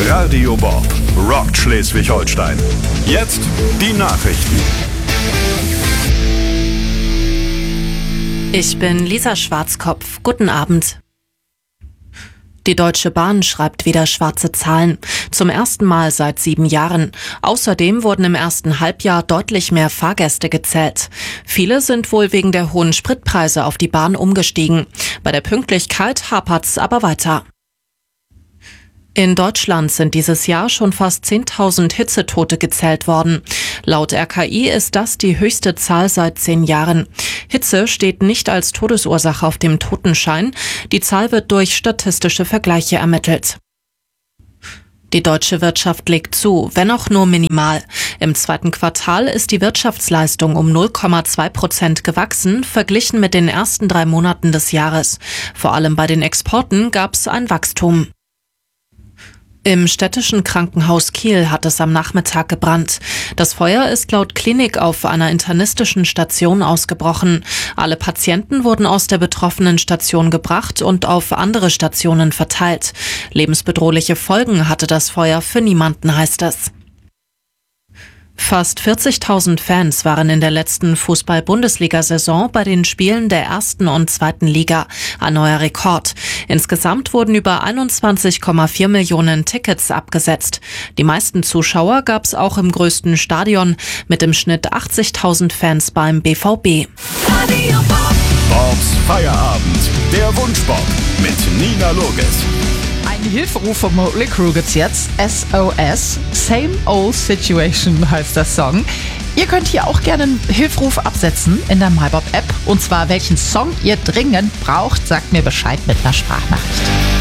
Radio Bob rockt Schleswig-Holstein. Jetzt die Nachrichten. Ich bin Lisa Schwarzkopf. Guten Abend. Die Deutsche Bahn schreibt wieder schwarze Zahlen. Zum ersten Mal seit 7 Jahren. Außerdem wurden im ersten Halbjahr deutlich mehr Fahrgäste gezählt. Viele sind wohl wegen der hohen Spritpreise auf die Bahn umgestiegen. Bei der Pünktlichkeit hapert's aber weiter. In Deutschland sind dieses Jahr schon fast 10.000 Hitzetote gezählt worden. Laut RKI ist das die höchste Zahl seit 10 Jahren. Hitze steht nicht als Todesursache auf dem Totenschein. Die Zahl wird durch statistische Vergleiche ermittelt. Die deutsche Wirtschaft legt zu, wenn auch nur minimal. Im zweiten Quartal ist die Wirtschaftsleistung um 0,2% gewachsen, verglichen mit den ersten 3 Monaten des Jahres. Vor allem bei den Exporten gab es ein Wachstum. Im städtischen Krankenhaus Kiel hat es am Nachmittag gebrannt. Das Feuer ist laut Klinik auf einer internistischen Station ausgebrochen. Alle Patienten wurden aus der betroffenen Station gebracht und auf andere Stationen verteilt. Lebensbedrohliche Folgen hatte das Feuer für niemanden, heißt es. Fast 40.000 Fans waren in der letzten Fußball-Bundesliga-Saison bei den Spielen der 1. und 2. Liga. Ein neuer Rekord. Insgesamt wurden über 21,4 Millionen Tickets abgesetzt. Die meisten Zuschauer gab es auch im größten Stadion mit im Schnitt 80.000 Fans beim BVB. Bobs Feierabend. Der Wunschbob mit Nina Loges. Ein Hilferuf von Motley Crue gibt's jetzt. SOS, Same Old Situation heißt der Song. Ihr könnt hier auch gerne einen Hilferuf absetzen in der MyBob App. Und zwar welchen Song ihr dringend braucht, sagt mir Bescheid mit einer Sprachnachricht.